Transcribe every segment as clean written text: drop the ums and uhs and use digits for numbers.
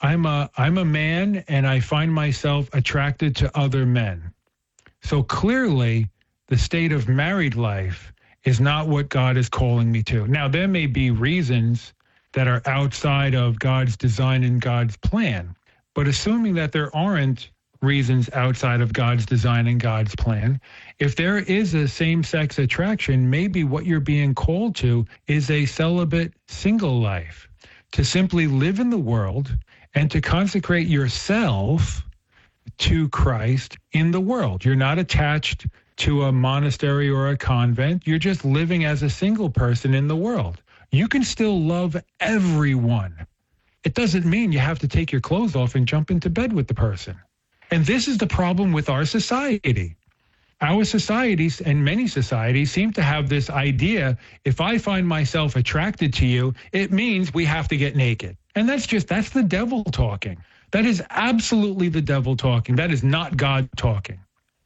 I'm a man and I find myself attracted to other men. So clearly the state of married life is not what God is calling me to. Now, there may be reasons that are outside of God's design and God's plan, but assuming that there aren't reasons outside of God's design and God's plan, if there is a same-sex attraction, maybe what you're being called to is a celibate single life, to simply live in the world and to consecrate yourself to Christ in the world. You're not attached to a monastery or a convent. You're just living as a single person in the world. You can still love everyone. It doesn't mean you have to take your clothes off and jump into bed with the person. And this is the problem with our society. Our societies and many societies seem to have this idea, if I find myself attracted to you, it means we have to get naked. And that's the devil talking. That is absolutely the devil talking. That is not God talking.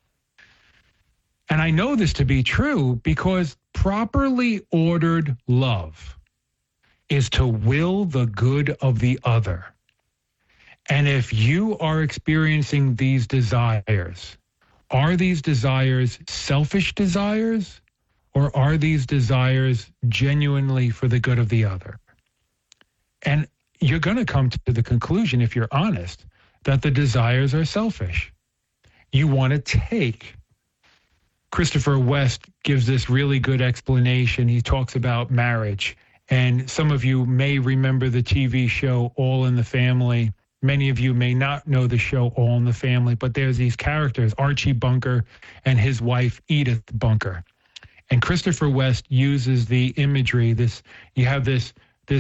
And I know this to be true because properly ordered love is to will the good of the other. And if you are experiencing these desires, are these desires selfish desires, or are these desires genuinely for the good of the other? And you're going to come to the conclusion, if you're honest, that the desires are selfish. You want to take. Christopher West gives this really good explanation. He talks about marriage. And some of you may remember the TV show All in the Family. Many of you may not know the show All in the Family, but there's these characters, Archie Bunker and his wife, Edith Bunker. And Christopher West uses the imagery, you have this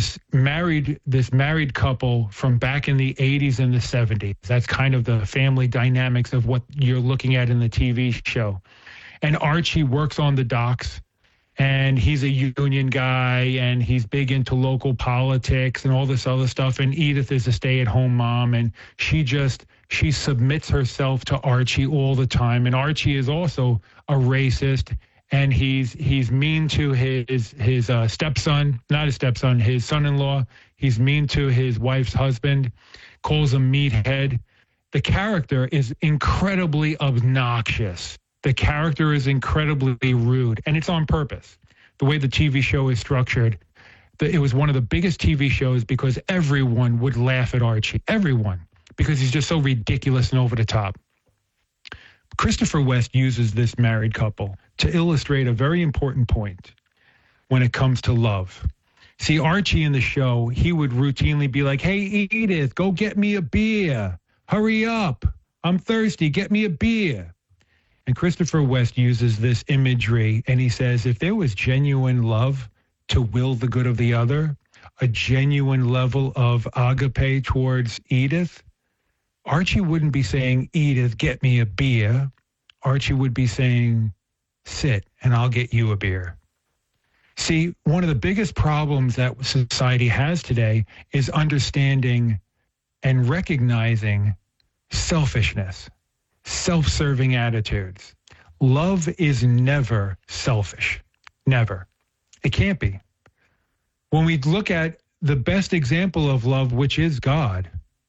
married couple from back in the 80s and the 70s. That's kind of the family dynamics of what you're looking at in the TV show. And Archie works on the docks, and he's a union guy, and he's big into local politics and all this other stuff. And Edith is a stay-at-home mom, and she submits herself to Archie all the time. And Archie is also a racist, and he's mean to his stepson, not his stepson, his son-in-law. He's mean to his wife's husband, calls him meathead. The character is incredibly obnoxious. The character is incredibly rude, and it's on purpose. The way the TV show is structured, it was one of the biggest TV shows because everyone would laugh at Archie. Everyone, because he's just so ridiculous and over the top. Christopher West uses this married couple to illustrate a very important point when it comes to love. See, Archie in the show, he would routinely be like, "Hey, Edith, go get me a beer. Hurry up. I'm thirsty. Get me a beer." And Christopher West uses this imagery, and he says, if there was genuine love to will the good of the other, a genuine level of agape towards Edith, Archie wouldn't be saying, "Edith, get me a beer." Archie would be saying, "Sit, and I'll get you a beer." See, one of the biggest problems that society has today is understanding and recognizing selfishness. Self-serving attitudes. Love is never selfish. Never. It can't be. When we look at the best example of love, which is God,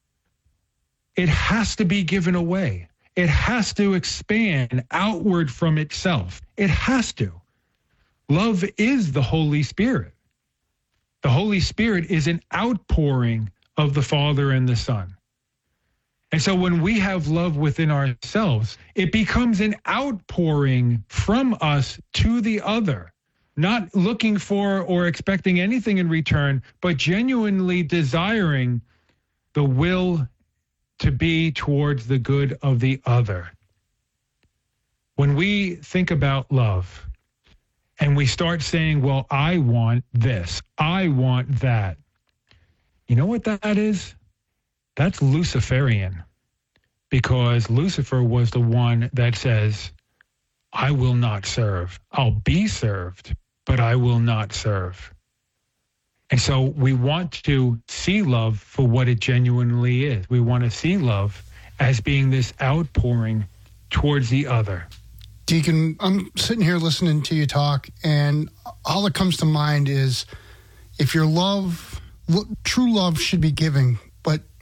it has to be given away. It has to expand outward from itself. It has to. Love is the Holy Spirit. The Holy Spirit is an outpouring of the Father and the Son. And so when we have love within ourselves, it becomes an outpouring from us to the other, not looking for or expecting anything in return, but genuinely desiring the will to be towards the good of the other. When we think about love and we start saying, well, I want this, I want that, you know what that is? That's Luciferian, because Lucifer was the one that says, I will not serve. I'll be served, but I will not serve. And so we want to see love for what it genuinely is. We want to see love as being this outpouring towards the other. Deacon, I'm sitting here listening to you talk, and all that comes to mind is if your love, true love should be giving, but